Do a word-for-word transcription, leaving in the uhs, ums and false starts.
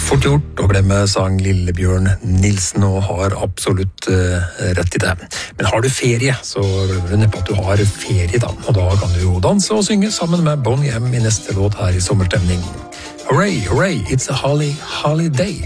Fort gjort å glemme, sang Lillebjørn Nilsen, og har absolutt uh, rett i det. Men har du ferie, så glemmer du neppe at du har ferie da, og da kan du jo danse og synge sammen med Bonnie M i neste låt her i sommerstemning. Hooray, hooray, it's a holly holiday.